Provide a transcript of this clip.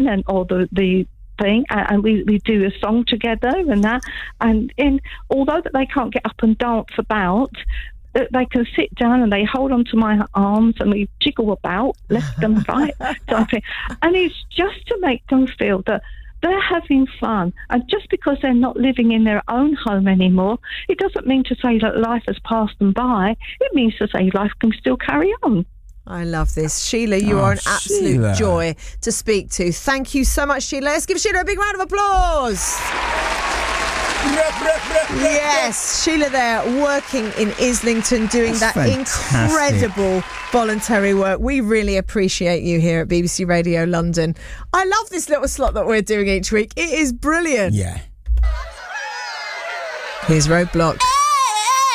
and or the thing, and we do a song together and that. And although that they can't get up and dance about, they can sit down and they hold on to my arms and we jiggle about left and right, something. And it's just to make them feel that they're having fun. And just because they're not living in their own home anymore, it doesn't mean to say that life has passed them by. It means to say life can still carry on. I love this. Sheila, you are an absolute joy to speak to. Thank you so much, Sheila. Let's give Sheila a big round of applause. Yes, Sheila there working in Islington, doing that incredible voluntary work. We really appreciate you here at BBC Radio London. I love this little slot that we're doing each week. It is brilliant. Yeah. Here's Roadblock.